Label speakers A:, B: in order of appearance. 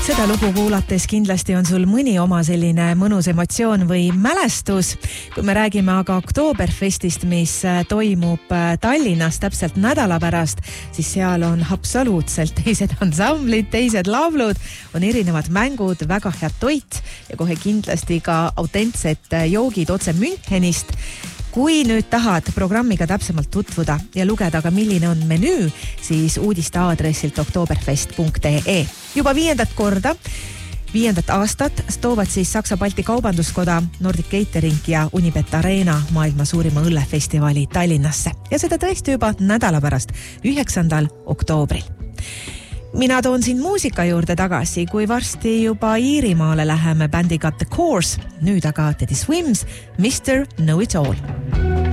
A: Seda lugu kuulates kindlasti on sul mõni oma selline mõnus emotsioon või mälestus. Kui me räägime aga Oktoberfestist, mis toimub Tallinnas täpselt nädala pärast, siis seal on absoluutselt teised ansamblid, teised laulud, on erinevad mängud, väga head toit ja kohe kindlasti ka autentsed joogid otse Münchenist. Kui nüüd tahad programmiga täpsemalt tutvuda ja lugeda ka milline on menüü, siis uudiste aadressilt oktoberfest.ee. Juba 5. korda, 5. aastat toovad siis Saksa-Balti Kaubanduskoda, Nordic Catering ja Unibet Arena maailma suurima õllefestivali Tallinnasse. Ja seda tõesti juba nädala pärast, 9. oktoobril. Mina toon siin muusika juurde tagasi, kui varsti juba Iirimaale läheme bändiga The Course, nüüd aga The Swims, Mr. Know It All.